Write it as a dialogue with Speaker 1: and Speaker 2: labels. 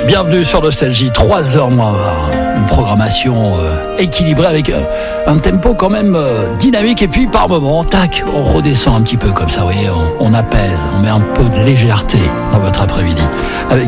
Speaker 1: Bienvenue sur Nostalgie, 3h moins. Une programmation équilibrée avec un tempo quand même dynamique, et puis par moment, tac, on redescend un petit peu comme ça, vous voyez, on apaise, on met un peu de légèreté dans votre après-midi avec